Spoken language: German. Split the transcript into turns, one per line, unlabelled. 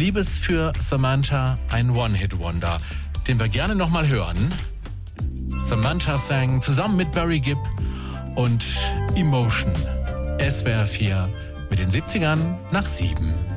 blieb es für Samantha ein One-Hit-Wonder, den wir gerne nochmal hören. Samantha sang zusammen mit Barry Gibb und Emotion. SWR 4 mit den 70ern nach 7.